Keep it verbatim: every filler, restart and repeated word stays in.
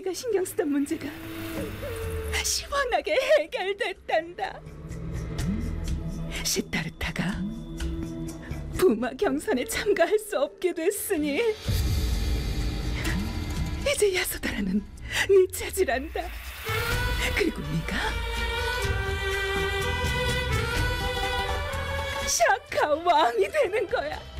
네가 신경 쓰던 문제가 시원하게 해결됐단다. 시타르타가 부마 경선에 참가할 수 없게 됐으니 이제 야소다라는 네 차지란다. 그리고 네가 샤카 왕이 되는 거야.